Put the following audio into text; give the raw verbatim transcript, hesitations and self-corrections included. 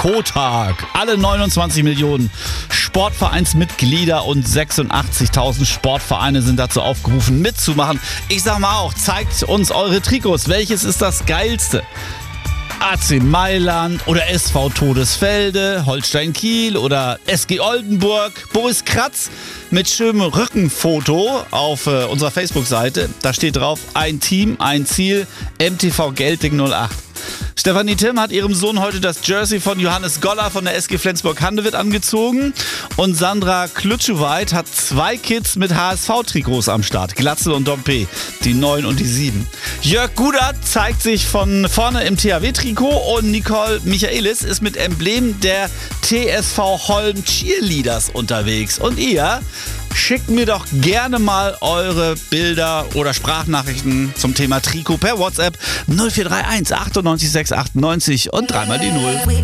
Trikottag. Alle neunundzwanzig Millionen Sportvereinsmitglieder und sechsundachtzigtausend Sportvereine sind dazu aufgerufen, mitzumachen. Ich sag mal auch, zeigt uns eure Trikots. Welches ist das geilste? A C Mailand oder S V Todesfelde, Holstein Kiel oder S G Oldenburg, Boris Kratz mit schönem Rückenfoto auf äh, unserer Facebook-Seite. Da steht drauf, ein Team, ein Ziel, M T V Gelting null acht. Stefanie Timm hat ihrem Sohn heute das Jersey von Johannes Goller von der S G Flensburg-Handewitt angezogen und Sandra Klutscheweit hat zwei Kids mit H S V-Trikots am Start, Glatzel und Dompe, die neun und die sieben. Jörg Gudert zeigt sich von vorne im T H W-Trikot und Nicole Michaelis ist mit Emblem der T S V Holm Cheerleaders unterwegs. Und ihr schickt mir doch gerne mal eure Bilder oder Sprachnachrichten zum Thema Trikot per WhatsApp null vier drei eins achtundneunzig sechs achtundneunzig und dreimal die Null.